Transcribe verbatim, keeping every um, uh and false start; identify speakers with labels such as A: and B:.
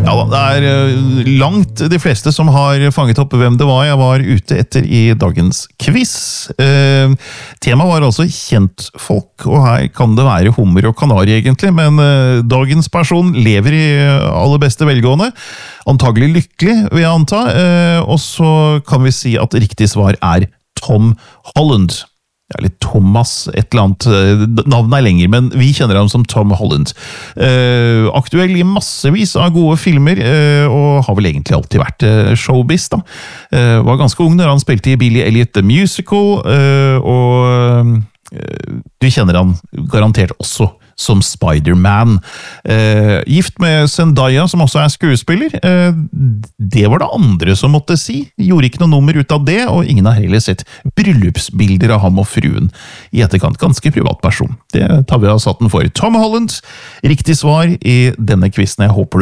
A: Ja da, det er eh, langt de fleste som har fanget opp hvem det var jeg var ute etter i dagens quiz. Eh, temaet var altså kjentfolk, og her kan det være hummer og kanari egentlig, men eh, dagens person lever i aller beste velgående, antagelig lykkelig vil jeg anta, eh, og så kan vi si at riktig svar er Tom Holland. Eller Thomas, et eller annet, navnet er lenger, men vi kjenner ham som Tom Holland. Eh, aktuell i massevis av gode filmer, eh, og har vel egentlig alltid vært eh, showbiz da. Eh, var ganske ung når han spilte i Billy Elliot The Musical, eh, og eh, du kjenner han garantert også som Spider-Man. Eh, gift med Zendaya, som også er skuespiller. Eh, det var det andre som måtte si. Gjorde ikke noe nummer ut av det, og ingen har heller sett bryllupsbilder av ham og fruen i etterkant. Ganske privat person. Det tar vi av satten for. Tom Holland, riktig svar i denne quizen. Jeg håper du